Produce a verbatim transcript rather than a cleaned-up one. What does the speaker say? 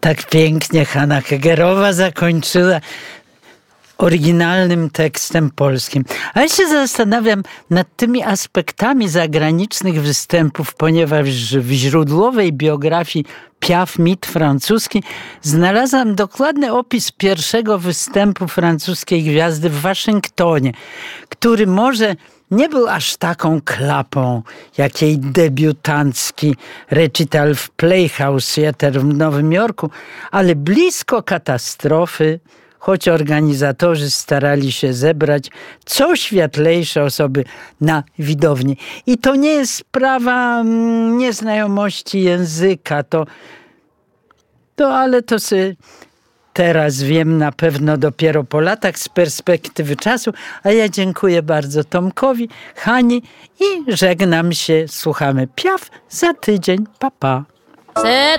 Tak pięknie Hanna Hegerowa zakończyła oryginalnym tekstem polskim. A ja się zastanawiam nad tymi aspektami zagranicznych występów, ponieważ w źródłowej biografii Piaf, mit francuski, znalazłam dokładny opis pierwszego występu francuskiej gwiazdy w Waszyngtonie, który może nie był aż taką klapą, jak jej debiutancki recital w Playhouse Theatre w Nowym Jorku, ale blisko katastrofy, choć organizatorzy starali się zebrać co światlejsze osoby na widowni. I to nie jest sprawa nieznajomości języka, to, to ale to sobie teraz wiem na pewno dopiero po latach z perspektywy czasu, a ja dziękuję bardzo Tomkowi, Hani i żegnam się, słuchamy Piaf za tydzień. Pa, pa.